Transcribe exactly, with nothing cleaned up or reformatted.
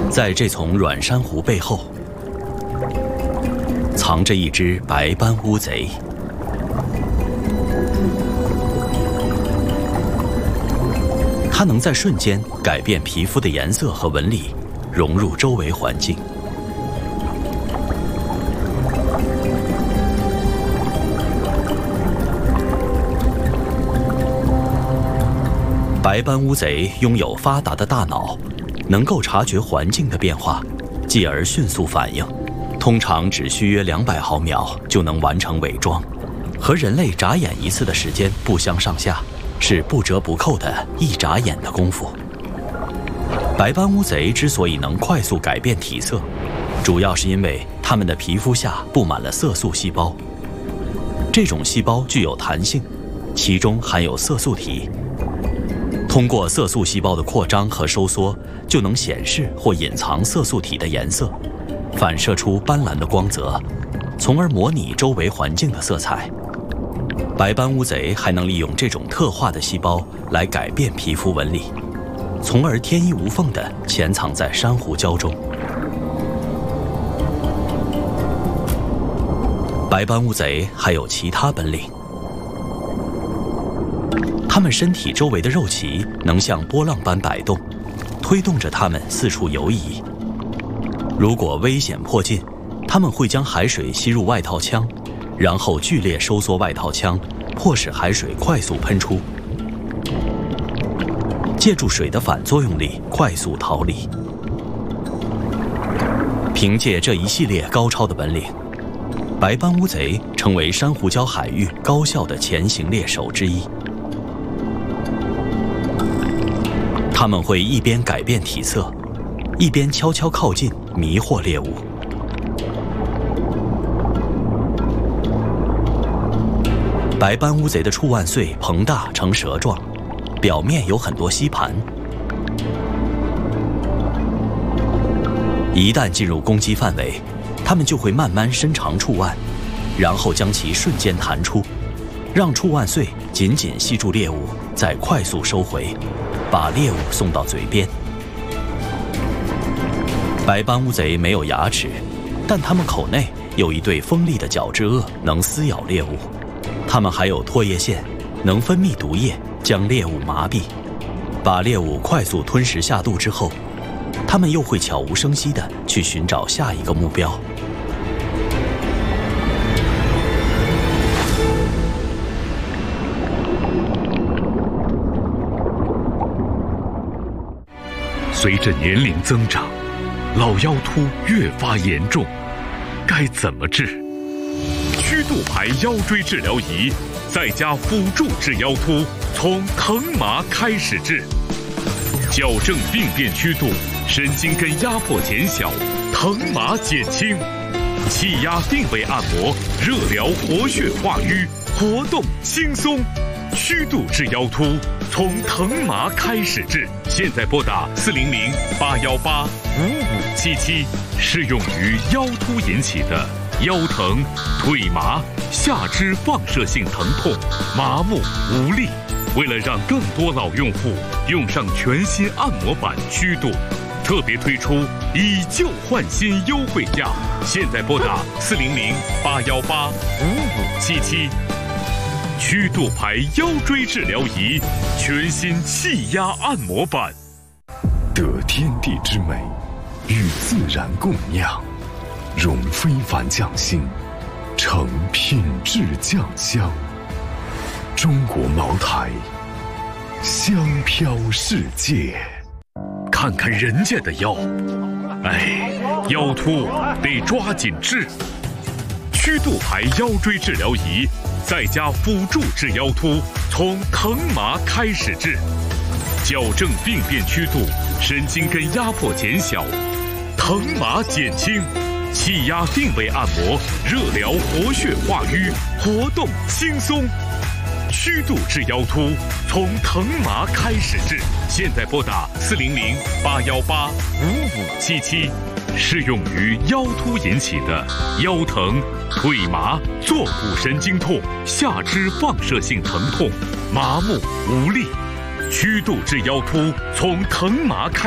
在这丛软珊瑚背后，藏着一只白斑乌贼。它能在瞬间改变皮肤的颜色和纹理，融入周围环境。白斑乌贼拥有发达的大脑，能够察觉环境的变化，继而迅速反应。通常只需约两百毫秒就能完成伪装，和人类眨眼一次的时间不相上下，是不折不扣的一眨眼的功夫。白斑乌贼之所以能快速改变体色，主要是因为它们的皮肤下布满了色素细胞。这种细胞具有弹性，其中含有色素体。通过色素细胞的扩张和收缩，就能显示或隐藏色素体的颜色，反射出斑斓的光泽，从而模拟周围环境的色彩。白斑乌贼还能利用这种特化的细胞来改变皮肤纹理，从而天衣无缝地潜藏在珊瑚礁中。白斑乌贼还有其他本领。它们身体周围的肉鳍能像波浪般摆动，推动着它们四处游移。如果危险迫近，它们会将海水吸入外套腔，然后剧烈收缩外套腔，迫使海水快速喷出，借助水的反作用力快速逃离。凭借这一系列高超的本领，白斑乌贼成为珊瑚礁海域高效的潜行猎手之一。它们会一边改变体色，一边悄悄靠近，迷惑猎物。白斑乌贼的触腕穗膨大成蛇状，表面有很多吸盘。一旦进入攻击范围，它们就会慢慢伸长触腕，然后将其瞬间弹出，让触腕穗紧紧吸住猎物，再快速收回，把猎物送到嘴边。白斑乌贼没有牙齿，但它们口内有一对锋利的角质颚，能撕咬猎物。它们还有唾液腺，能分泌毒液，将猎物麻痹。把猎物快速吞食下肚之后，它们又会悄无声息地去寻找下一个目标。 随着年龄增长，老腰突越发严重，该怎么治？曲度牌腰椎治疗仪在家辅助治腰突，从疼麻开始治，矫正病变曲度，神经根压迫减小，疼麻减轻，气压定位按摩，热疗活血化瘀，活动轻松。曲度治腰突，从疼麻开始治。现在拨打四零零八幺八五五七七，适用于腰突引起的腰疼、腿麻、下肢放射性疼痛、麻木无力。为了让更多老用户用上全新按摩板曲度，特别推出以旧换新优惠价。现在拨打四零零八幺八五五七七。曲度牌腰椎治疗仪，全新气压按摩板， 得天地之美，与自然共酿，融非凡匠心，成品质酱香。中国茅台，香飘世界。 看看人家的腰，哎，腰突得抓紧治。曲度牌腰椎治疗仪，在家辅助治腰突，从疼麻开始治，矫正病变曲度，神经根压迫减小，疼麻减轻，气压定位按摩，热疗活血化瘀，活动轻松。曲度治腰突，从疼麻开始治。现在拨打四零零八幺八五五七七，适用于腰突引起的腰疼、腿麻、坐骨神经痛、下肢放射性疼痛、麻木无力。曲度治腰突，从疼麻开